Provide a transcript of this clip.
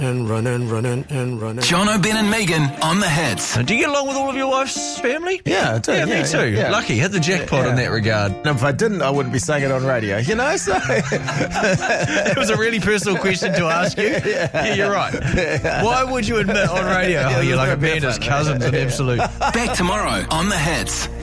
and running, running, and running. Jono, Ben and Megan on the hits. Do you get along with all of your wife's family? Yeah, I do. Yeah, me too. Yeah. Lucky, hit the jackpot in that regard. And if I didn't, I wouldn't be saying it on radio, you know? So It was a really personal question to ask you. Yeah, you're right. Why would you admit on radio, you're like Amanda's cousin's an absolute... Back tomorrow on the hits.